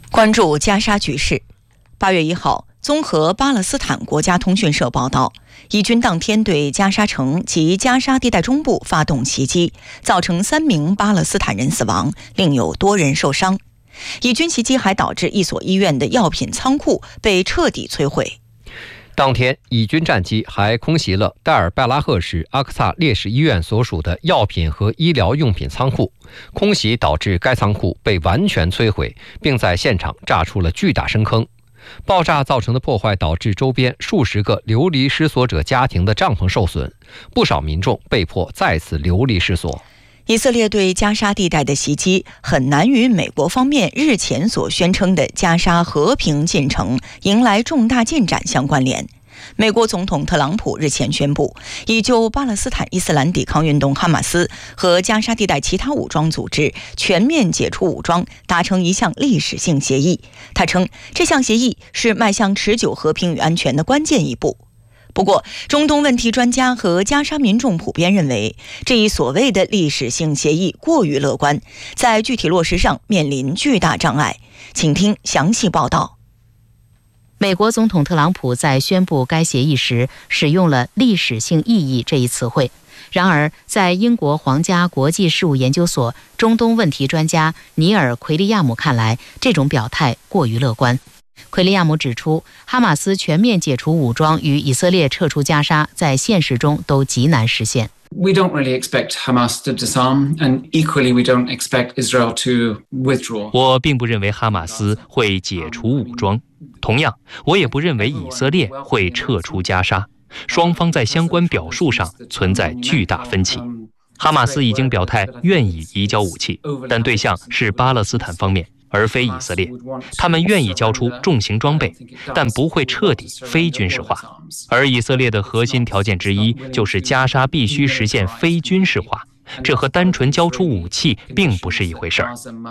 关注加沙局势。8月1号，综合巴勒斯坦国家通讯社报道，以军当天对加沙城及加沙地带中部发动袭击，造成3名巴勒斯坦人死亡，另有多人受伤。以军袭击还导致一所医院的药品仓库被彻底摧毁。 当天，以军战机还空袭了代尔拜拉赫市阿克萨烈士医院所属的药品和医疗用品仓库，空袭导致该仓库被完全摧毁，并在现场炸出了巨大深坑。爆炸造成的破坏导致周边数十个流离失所者家庭的帐篷受损，不少民众被迫再次流离失所。 以色列对加沙地带的袭击很难与美国方面日前所宣称的加沙和平进程迎来重大进展相关联。美国总统特朗普日前宣布，已就巴勒斯坦伊斯兰抵抗运动哈马斯和加沙地带其他武装组织全面解除武装达成一项历史性协议。他称，这项协议是迈向持久和平与安全的关键一步。不过，中东问题专家和加沙民众普遍认为，这一所谓的历史性协议过于乐观，在具体落实上面临巨大障碍。请听详细报道。 美国总统特朗普在宣布该协议时使用了历史性意义这一词汇。然而，在英国皇家国际事务研究所中东问题专家尼尔·奎利亚姆看来，这种表态过于乐观。奎利亚姆指出，哈马斯全面解除武装与以色列撤出加沙在现实中都极难实现。 We don't really expect Hamas to disarm, and equally we don't expect Israel to withdraw. 我并不认为哈马斯会解除武装，同样，我也不认为以色列会撤出加沙。双方在相关表述上存在巨大分歧。哈马斯已经表态愿意移交武器，但对象是巴勒斯坦方面，而非以色列。他们愿意交出重型装备，但不会彻底非军事化。而以色列的核心条件之一就是加沙必须实现非军事化，这和单纯交出武器并不是一回事儿。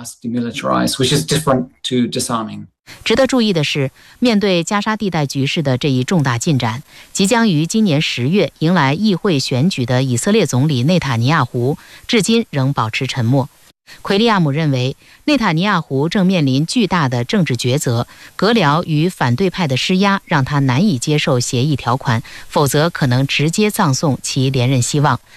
值得注意的是，面对加沙地带局势的这一重大进展，即将于今年10月迎来议会选举的以色列总理内塔尼亚胡至今仍保持沉默。奎利亚姆认为，内塔尼亚胡正面临巨大的政治抉择，阁僚与反对派的施压让他难以接受协议条款，否则可能直接葬送其连任希望。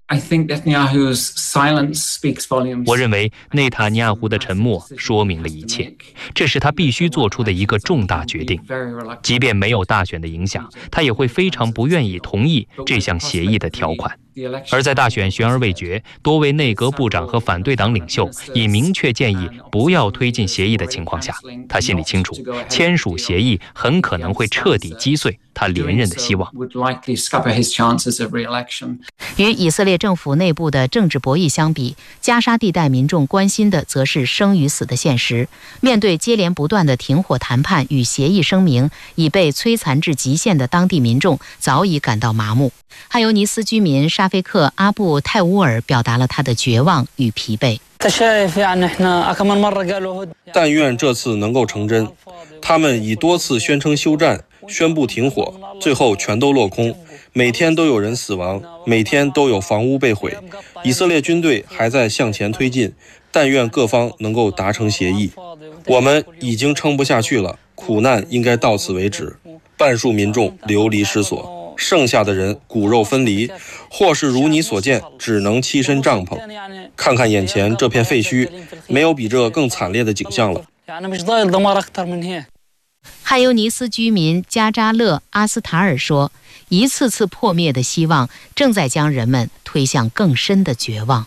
我认为内塔尼亚胡的沉默说明了一切，这是他必须做出的一个重大决定。即便没有大选的影响，他也会非常不愿意同意这项协议的条款。而在大选悬而未决，多位内阁部长和反对党领袖已明确建议不要推进协议的情况下，他心里清楚，签署协议很可能会彻底击碎他连任的希望。 与以色列政府内部的政治博弈相比，加沙地带民众关心的则是生与死的现实。面对接连不断的停火谈判与协议声明，已被摧残至极限的当地民众早已感到麻木。汉尤尼斯居民沙菲克·阿布泰乌尔表达了他的绝望与疲惫。 但愿这次能够成真。他们已多次宣称休战，宣布停火，最后全都落空。每天都有人死亡，每天都有房屋被毁。以色列军队还在向前推进，但愿各方能够达成协议。我们已经撑不下去了，苦难应该到此为止。半数民众流离失所，剩下的人骨肉分离，或是如你所见，只能栖身帐篷。看看眼前这片废墟，没有比这更惨烈的景象了。 汉尤尼斯居民加扎勒·阿斯塔尔说，一次次破灭的希望正在将人们推向更深的绝望。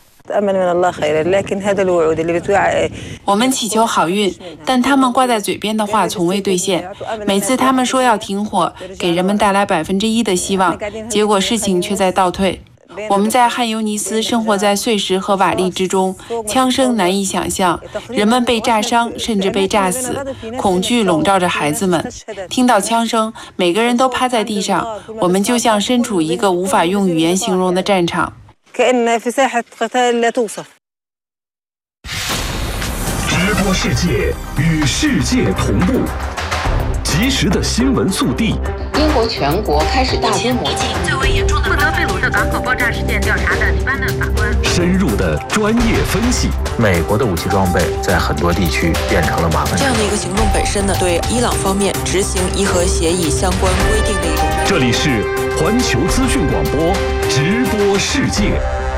我们祈求好运，但他们挂在嘴边的话从未兑现。每次他们说要停火，给人们带来1%的希望，结果事情却在倒退。我们在汉尤尼斯生活在碎石和瓦砾之中，枪声难以想象，人们被炸伤，甚至被炸死，恐惧笼罩着孩子们。听到枪声，每个人都趴在地上，我们就像身处一个无法用语言形容的战场。 直播世界，与世界同步，及时的新闻速递， 英国全国开始大规模最为严重的负责贝鲁特港口爆炸事件调查的黎巴嫩法官， 深入的专业分析。 美国的武器装备在很多地区变成了麻烦。 这样的一个行动本身呢，对伊朗方面执行伊核协议相关规定的一种。 这里是环球资讯广播直播世界。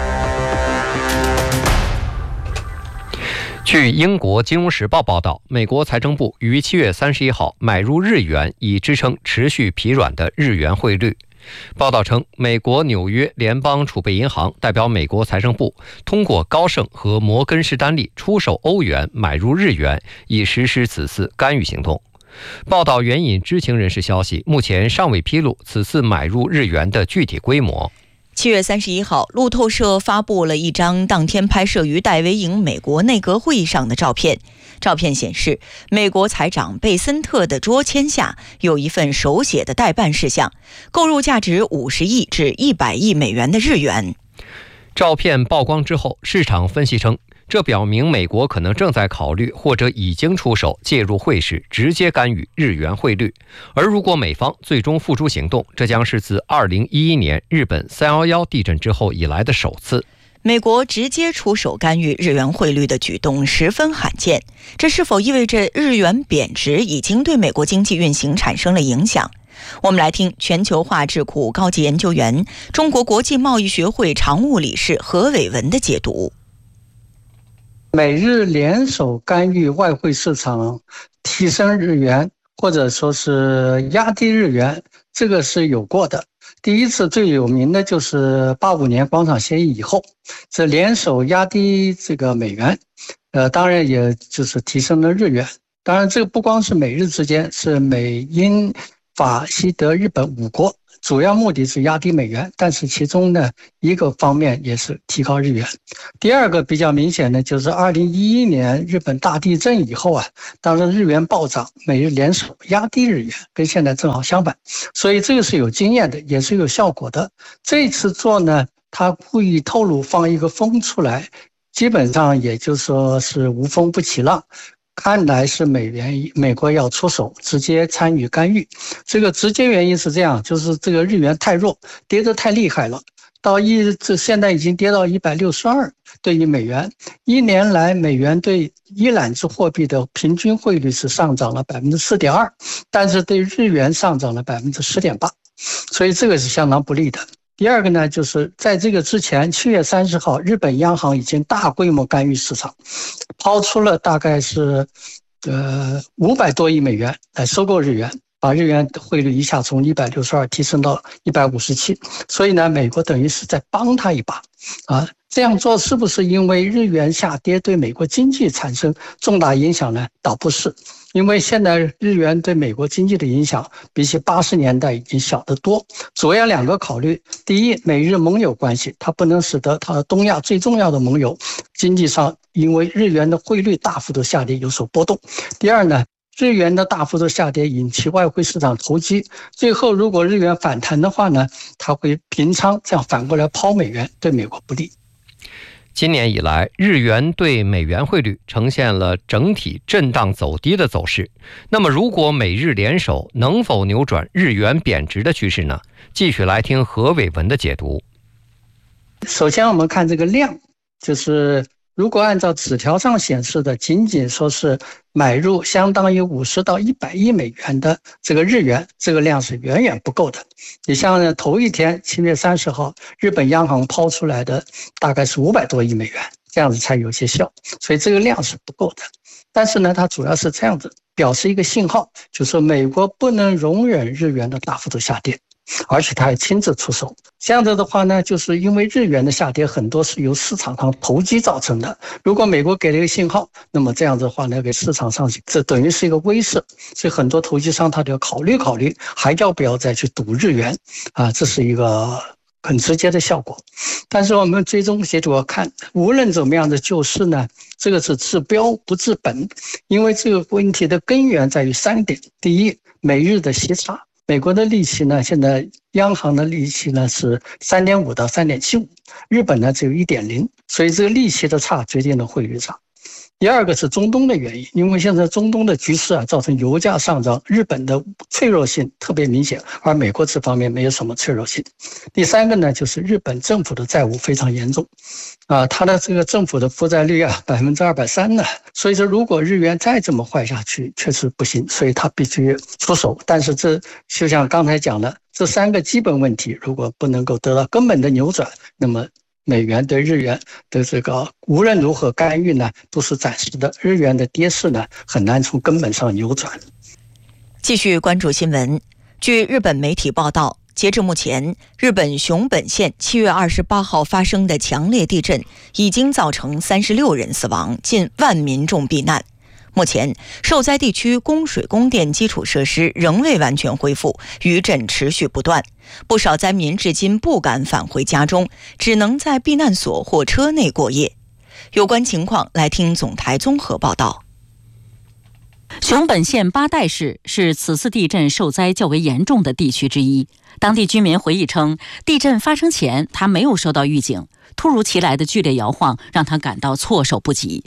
据英国《金融时报》报道，美国财政部于7月31号买入日元，以支撑持续疲软的日元汇率。报道称，美国纽约联邦储备银行代表美国财政部，通过高盛和摩根士丹利出售欧元买入日元，以实施此次干预行动。报道援引知情人士消息，目前尚未披露此次买入日元的具体规模。 7月31号，路透社发布了一张当天拍摄于戴维营美国内阁会议上的照片。照片显示，美国财长贝森特的桌签下有一份手写的待办事项，购入价值50亿至100亿美元的日元。 照片曝光之后，市场分析称，这表明美国可能正在考虑或者已经出手介入汇市，直接干预日元汇率。而如果美方最终付诸行动，这将是自2011年日本311地震之后以来的首次。 美国直接出手干预日元汇率的举动十分罕见，这是否意味着日元贬值已经对美国经济运行产生了影响？我们来听全球化智库高级研究员、中国国际贸易学会常务理事何伟文的解读。 美日联手干预外汇市场，提升日元或者说是压低日元，这个是有过的。第一次最有名的就是85年广场协议以后，这联手压低这个美元，当然也就是提升了日元。当然这个不光是美日之间，是美英法西德日本5国，主要目的是压低美元，但是其中呢一个方面也是提高日元。第二个比较明显的就是2011年日本大地震以后啊，当时日元暴涨，美日联手压低日元，跟现在正好相反，所以这个是有经验的，也是有效果的。这次做呢，他故意透露放一个风出来，基本上也就说是无风不起浪。看来是美国要出手，直接参与干预。这个直接原因是这样，就是这个日元太弱，跌得太厉害了，现在已经跌到162对于美元。一年来美元对伊朗制货币的平均汇率是上涨了 4.2%， 但是对日元上涨了 10.8%， 所以这个是相当不利的。第二个呢，就是在这个之前7月30号日本央行已经大规模干预市场，抛出了大概是500多亿美元来收购日元，把日元汇率一下从162提升到157，所以呢美国等于是在帮他一把啊。这样做是不是因为日元下跌对美国经济产生重大影响呢？倒不是，因为现在日元对美国经济的影响比起80年代已经小得多。主要2个考虑，第一，美日盟友关系，它不能使得它东亚最重要的盟友经济上因为日元的汇率大幅度下跌有所波动。第二呢，日元的大幅度下跌引起外汇市场投机，最后如果日元反弹的话呢，它会平仓，这样反过来抛美元，对美国不利。 今年以来，日元对美元汇率呈现了整体震荡走低的走势。那么，如果美日联手，能否扭转日元贬值的趋势呢？继续来听何伟文的解读。 首先，我们看这个量，就是如果按照纸条上显示的，仅仅说是买入相当于50到100亿美元的这个日元，这个量是远远不够的。你像头一天7月30号，日本央行抛出来的大概是500多亿美元，这样子才有些效，所以这个量是不够的。但是呢，它主要是这样子表示一个信号，就是说美国不能容忍日元的大幅度下跌，而且他还亲自出手。这样子的话呢，就是因为日元的下跌很多是由市场上投机造成的。如果美国给了一个信号，那么这样子的话呢，给市场上这等于是一个威慑，所以很多投机商他就要考虑还要不要再去赌日元啊，这是一个很直接的效果。但是我们最终结果看，无论怎么样的救市呢，这个是治标不治本，因为这个问题的根源在于3点。第一，美日的息差。美国的利息呢，现在央行的利息呢是 3.5 到 3.75， 日本呢只有 1.0， 所以这个利息的差决定了汇率差。 第二个是中东的原因，因为现在中东的局势造成油价上涨，日本的脆弱性特别明显，而美国这方面没有什么脆弱性。第三个呢，就是日本政府的债务非常严重，它的这个政府的负债率230%呢，所以说如果日元再这么坏下去，确实不行，所以它必须出手。但是这就像刚才讲的，这3个基本问题如果不能够得到根本的扭转，那么美元对日元的这个无论如何干预呢，都是暂时的。日元的跌势呢，很难从根本上扭转。 继续关注新闻。据日本媒体报道，截至目前，日本熊本县7月28号发生的强烈地震已经造成36人死亡，近万民众避难。目前，受灾地区供水供电基础设施仍未完全恢复，余震持续不断。不少灾民至今不敢返回家中，只能在避难所或车内过夜。有关情况，来听总台综合报道。 熊本县八代市是此次地震受灾较为严重的地区之一。当地居民回忆称，地震发生前他没有收到预警，突如其来的剧烈摇晃让他感到措手不及。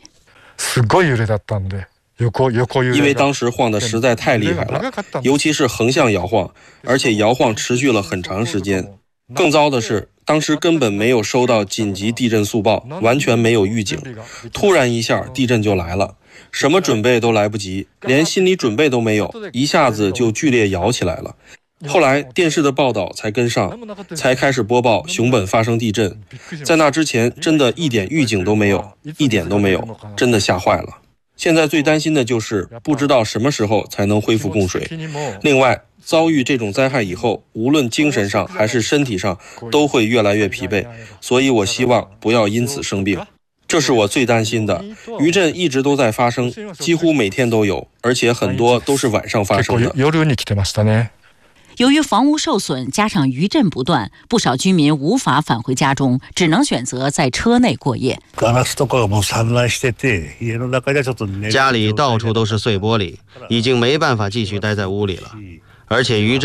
因为当时晃得实在太厉害了，尤其是横向摇晃，而且摇晃持续了很长时间。更糟的是，当时根本没有收到紧急地震速报，完全没有预警，突然一下地震就来了，什么准备都来不及，连心理准备都没有，一下子就剧烈摇起来了。后来电视的报道才跟上，才开始播报熊本发生地震。在那之前，真的一点预警都没有，一点都没有，真的吓坏了。现在最担心的就是不知道什么时候才能恢复供水。另外，遭遇这种灾害以后，无论精神上还是身体上都会越来越疲惫，所以我希望不要因此生病，这是我最担心的。余震一直都在发生，几乎每天都有，而且很多都是晚上发生的。 由于房屋受损，加上余震不断，不少居民无法返回家中，只能选择在车内过夜。 家里到处都是碎玻璃，已经没办法继续待在屋里了。而且余震